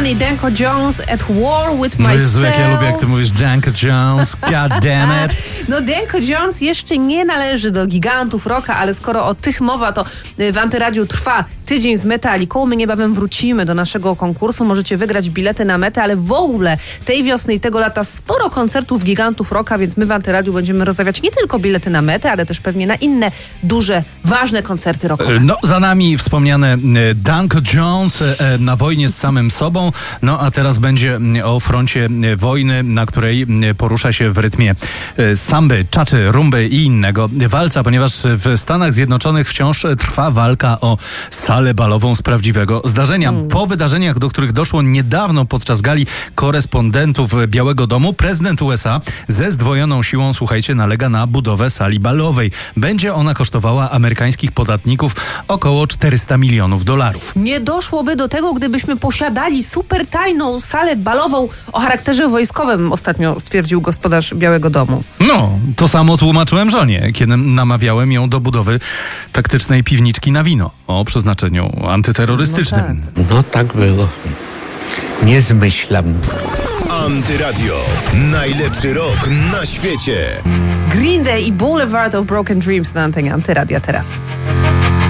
One i Danko Jones at war with myself. No Jezu, jak ja lubię, jak ty mówisz Danko Jones, god damn it. No Danko Jones jeszcze nie należy do gigantów rocka, ale skoro o tych mowa, to w Antyradiu trwa tydzień z Metaliką. My niebawem wrócimy do naszego konkursu. Możecie wygrać bilety na Metę, ale w ogóle tej wiosny i tego lata sporo koncertów gigantów rocka, więc my w Antyradiu będziemy rozdawać nie tylko bilety na Metę, ale też pewnie na inne duże, ważne koncerty rockowe. No, za nami wspomniane Danko Jones na wojnie z samym sobą. No, a teraz będzie o froncie wojny, na której porusza się w rytmie samby, czaczy, rumby i innego walca, ponieważ w Stanach Zjednoczonych wciąż trwa walka o salę balową z prawdziwego zdarzenia. Po wydarzeniach, do których doszło niedawno podczas gali korespondentów Białego Domu, prezydent USA ze zdwojoną siłą, słuchajcie, nalega na budowę sali balowej. Będzie ona kosztowała amerykańskich podatników około $400 milionów. Nie doszłoby do tego, gdybyśmy posiadali super tajną salę balową o charakterze wojskowym, ostatnio stwierdził gospodarz Białego Domu. No, to samo tłumaczyłem żonie, kiedy namawiałem ją do budowy taktycznej piwniczki na wino o przeznaczeniu antyterrorystycznym. No tak było. Nie zmyślam. Antyradio. Najlepszy rock na świecie. Green Day i Boulevard of Broken Dreams na antenie Antyradia teraz.